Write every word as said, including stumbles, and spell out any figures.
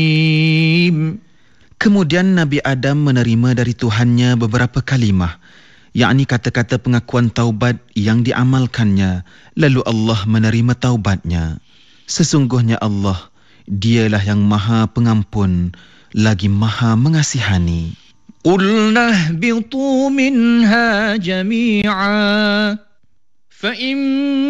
Kemudian Nabi Adam menerima dari Tuhannya beberapa kalimah, yakni kata-kata pengakuan taubat yang diamalkannya, lalu Allah menerima taubatnya. Sesungguhnya Allah, Dialah yang Maha Pengampun lagi Maha Mengasihani. Qulna ihbitu minha jami'a fa